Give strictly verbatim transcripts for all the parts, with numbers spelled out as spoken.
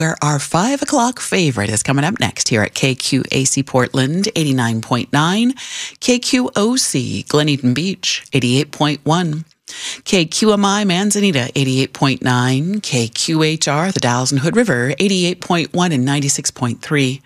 where our five o'clock favorite is coming up next here at K Q A C Portland, eighty-nine point nine, K Q O C Glen Eden Beach, eighty-eight point one, K Q M I Manzanita, eighty-eight point nine, K Q H R, the Dalles and Hood River, eighty-eight point one and ninety-six point three,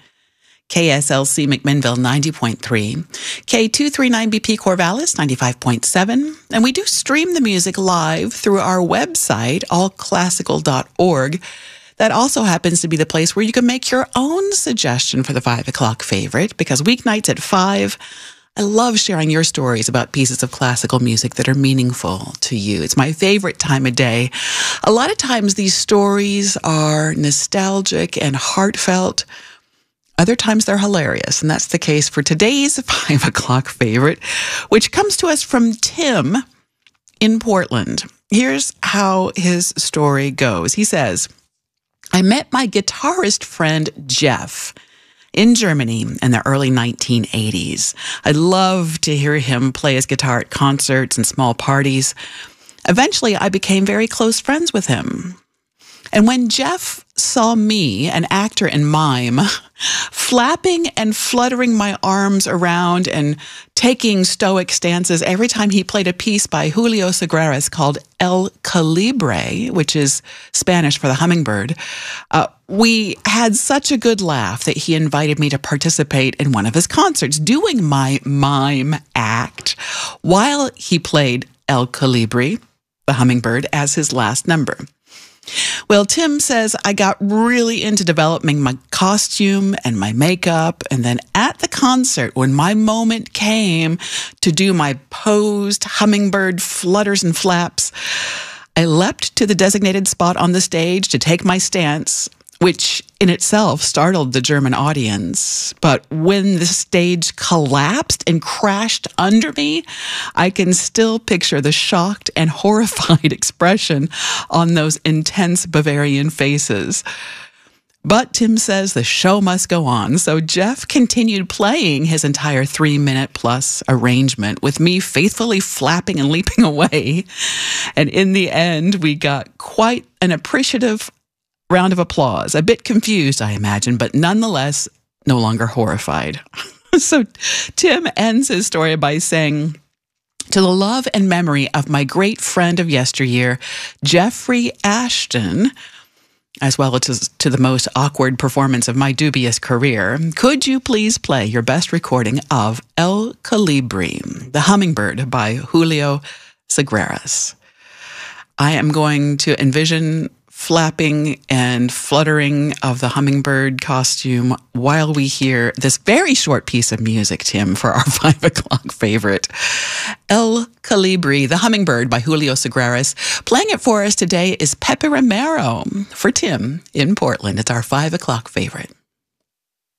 K S L C McMinnville, ninety point three, K two thirty-nine B P Corvallis, ninety-five point seven, and we do stream the music live through our website, all classical dot org. That also happens to be the place where you can make your own suggestion for the five o'clock favorite, because weeknights at five, I love sharing your stories about pieces of classical music that are meaningful to you. It's my favorite time of day. A lot of times these stories are nostalgic and heartfelt. Other times they're hilarious, and that's the case for today's five o'clock favorite, which comes to us from Tim in Portland. Here's how his story goes. He says, I met my guitarist friend Jeff in Germany in the early nineteen eighties. I loved to hear him play his guitar at concerts and small parties. Eventually, I became very close friends with him. And when Jeff saw me, an actor in mime, flapping and fluttering my arms around and taking stoic stances every time he played a piece by Julio Segreras called El Calibre, which is Spanish for the hummingbird, uh, we had such a good laugh that he invited me to participate in one of his concerts, doing my mime act while he played El Calibre, the hummingbird, as his last number. Well, Tim says I got really into developing my costume and my makeup, and then at the concert, when my moment came to do my posed hummingbird flutters and flaps, I leapt to the designated spot on the stage to take my stance, which in itself startled the German audience. But when the stage collapsed and crashed under me, I can still picture the shocked and horrified expression on those intense Bavarian faces. But Tim says the show must go on, so Jeff continued playing his entire three-minute-plus arrangement with me faithfully flapping and leaping away. And in the end, we got quite an appreciative round of applause. A bit confused, I imagine, but nonetheless, no longer horrified. So Tim ends his story by saying, to the love and memory of my great friend of yesteryear, Jeffrey Ashton, as well as to the most awkward performance of my dubious career, could you please play your best recording of El Calibre, the hummingbird by Julio Segreras? I am going to envision flapping and fluttering of the hummingbird costume while we hear this very short piece of music, Tim, for our five o'clock favorite. El Calibre, the hummingbird by Julio Segreras. Playing it for us today is Pepe Romero for Tim in Portland. It's our five o'clock favorite.